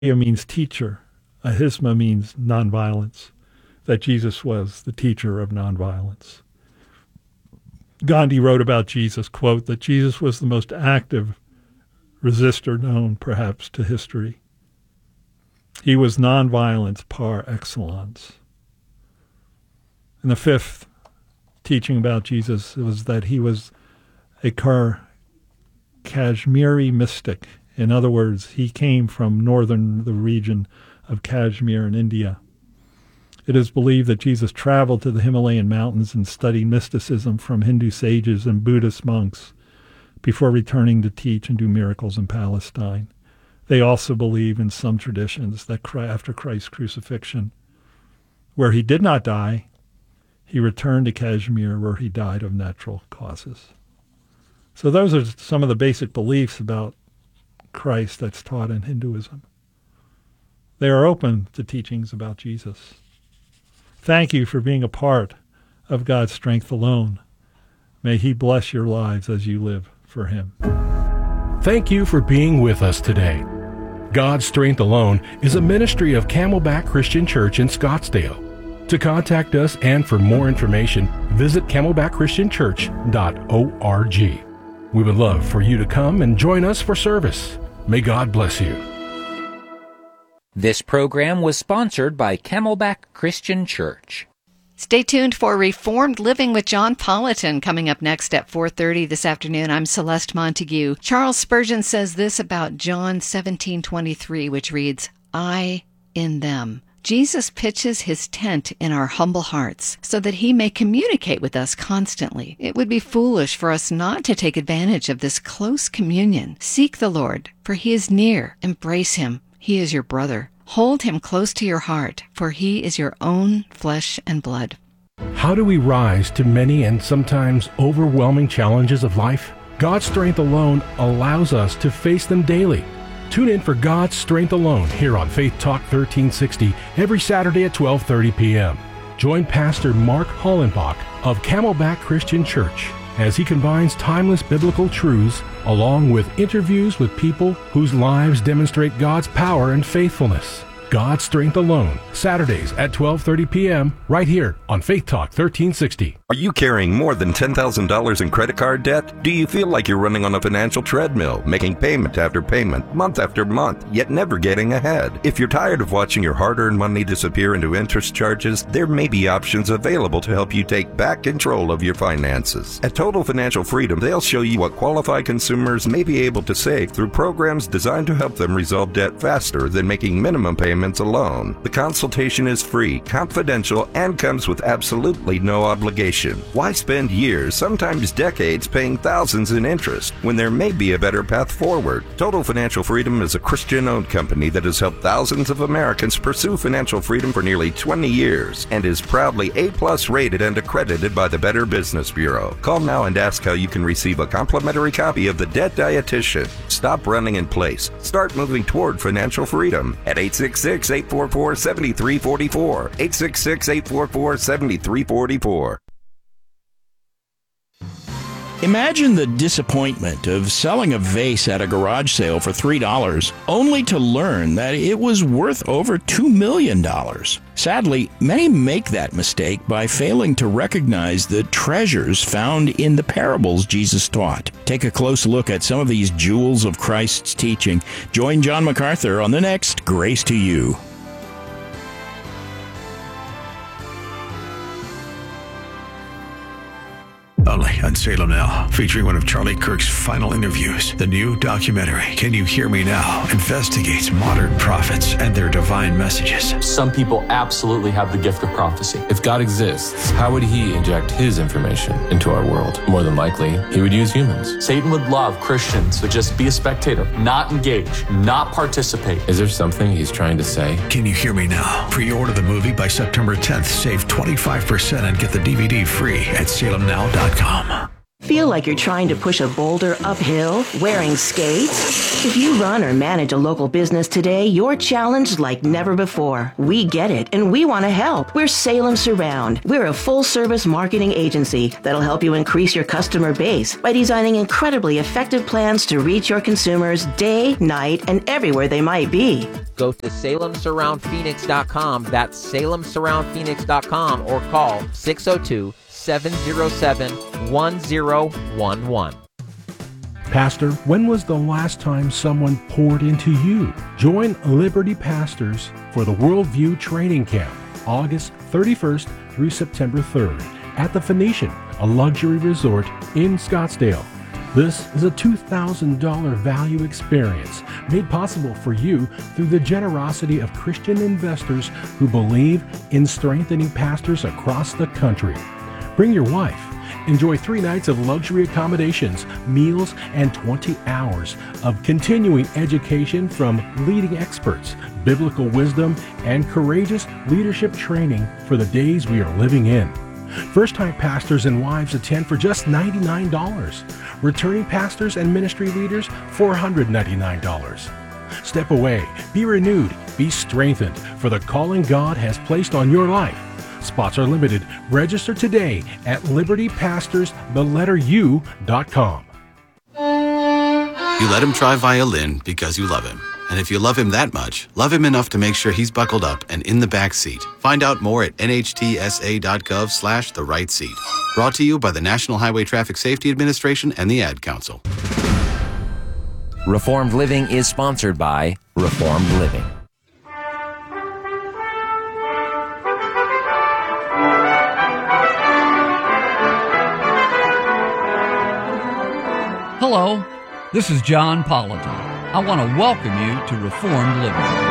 means teacher. Ahisma means nonviolence, that Jesus was the teacher of nonviolence. Gandhi wrote about Jesus, quote, that Jesus was the most active resistor known, perhaps, to history. He was nonviolence par excellence. And the fifth teaching about Jesus was that he was a Kashmiri mystic. In other words, he came from the region of Kashmir in India. It is believed that Jesus traveled to the Himalayan mountains and studied mysticism from Hindu sages and Buddhist monks before returning to teach and do miracles in Palestine. They also believe in some traditions that after Christ's crucifixion, where he did not die, he returned to Kashmir where he died of natural causes. So those are some of the basic beliefs about Christ that's taught in Hinduism. They are open to teachings about Jesus. Thank you for being a part of God's Strength Alone. May he bless your lives as you live for him. Thank you for being with us today. God's Strength Alone is a ministry of Camelback Christian Church in Scottsdale. To contact us and for more information, visit camelbackchristianchurch.org. We would love for you to come and join us for service. May God bless you. This program was sponsored by Camelback Christian Church. Stay tuned for Reformed Living with John Politan coming up next at 4:30 this afternoon. I'm Celeste Montague. Charles Spurgeon says this about John 17:23, which reads, I in them. Jesus pitches his tent in our humble hearts so that he may communicate with us constantly. It would be foolish for us not to take advantage of this close communion. Seek the Lord, for he is near. Embrace him. He is your brother. Hold him close to your heart, for he is your own flesh and blood. How do we rise to many and sometimes overwhelming challenges of life? God's Strength Alone allows us to face them daily. Tune in for God's Strength Alone here on Faith Talk 1360 every Saturday at 12:30 p.m. Join Pastor Mark Hollenbach of Camelback Christian Church as he combines timeless biblical truths along with interviews with people whose lives demonstrate God's power and faithfulness. God's Strength Alone, Saturdays at 12:30 p.m. right here on Faith Talk 1360. Are you carrying more than $10,000 in credit card debt? Do you feel like you're running on a financial treadmill, making payment after payment, month after month, yet never getting ahead? If you're tired of watching your hard-earned money disappear into interest charges, there may be options available to help you take back control of your finances. At Total Financial Freedom, they'll show you what qualified consumers may be able to save through programs designed to help them resolve debt faster than making minimum payments alone. The consultation is free, confidential, and comes with absolutely no obligation. Why spend years, sometimes decades, paying thousands in interest when there may be a better path forward? Total Financial Freedom is a Christian-owned company that has helped thousands of Americans pursue financial freedom for nearly 20 years and is proudly A+ rated and accredited by the Better Business Bureau. Call now and ask how you can receive a complimentary copy of The Debt Dietitian. Stop running in place. Start moving toward financial freedom at 866-844-7344. 866-844-7344. Imagine the disappointment of selling a vase at a garage sale for $3, only to learn that it was worth over $2 million. Sadly, many make that mistake by failing to recognize the treasures found in the parables Jesus taught. Take a close look at some of these jewels of Christ's teaching. Join John MacArthur on the next Grace to You. Only on Salem Now, featuring one of Charlie Kirk's final interviews. The new documentary, Can You Hear Me Now?, investigates modern prophets and their divine messages. Some people absolutely have the gift of prophecy. If God exists, how would he inject his information into our world? More than likely, he would use humans. Satan would love Christians to just be a spectator, not engage, not participate. Is there something he's trying to say? Can You Hear Me Now? Pre-order the movie by September 10th. Save 25% and get the DVD free at salemnow.com. Feel like you're trying to push a boulder uphill wearing skates? If you run or manage a local business today, you're challenged like never before. We get it, and we want to help. We're Salem Surround. We're a full-service marketing agency that'll help you increase your customer base by designing incredibly effective plans to reach your consumers day, night, and everywhere they might be. Go to SalemSurroundPhoenix.com. That's SalemSurroundPhoenix.com or call 602-707-1011. Pastor, when was the last time someone poured into you? Join Liberty Pastors for the Worldview Training Camp, August 31st through September 3rd at the Phoenician, a luxury resort in Scottsdale. This is a $2,000 value experience made possible for you through the generosity of Christian investors who believe in strengthening pastors across the country. Bring your wife. Enjoy 3 nights of luxury accommodations, meals, and 20 hours of continuing education from leading experts, biblical wisdom, and courageous leadership training for the days we are living in. First-time pastors and wives attend for just $99. Returning pastors and ministry leaders, $499. Step away, be renewed, be strengthened for the calling God has placed on your life. Spots are limited. Register today at libertypastors.com. You let him try violin because you love him. And if you love him that much, love him enough to make sure he's buckled up and in the back seat. Find out more at nhtsa.gov/the right seat. Brought to you by the National Highway Traffic Safety Administration and the Ad Council. Reformed Living is sponsored by Reformed Living. Hello, this is John Politan. I want to welcome you to Reformed Living.